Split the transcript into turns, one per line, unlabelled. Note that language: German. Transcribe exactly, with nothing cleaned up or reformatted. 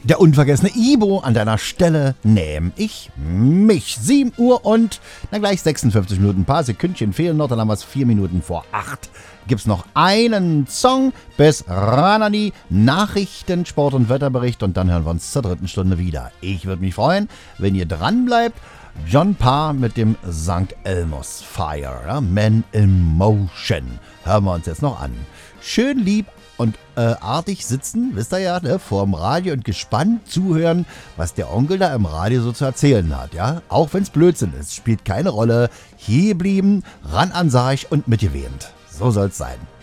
Der unvergessene Ibo an deiner Stelle nehm ich mich. sieben Uhr und na gleich sechsundfünfzig Minuten, ein paar Sekündchen fehlen noch, dann haben wir es vier Minuten vor acht. Gibt's noch einen Song bis Ranani, Nachrichten, Sport- und Wetterbericht und dann hören wir uns zur dritten Stunde wieder. Ich würde mich freuen, wenn ihr dran bleibt. John Parr mit dem Sankt Elmo's Fire, ja? Man in Motion. Hören wir uns jetzt noch an. Schön lieb und äh, artig sitzen, wisst ihr ja, ne, vorm Radio und gespannt zuhören, was der Onkel da im Radio so zu erzählen hat, ja. Auch wenn's Blödsinn ist, spielt keine Rolle. Hier blieben, ran an Sarg und mitgewähnt. So soll's sein.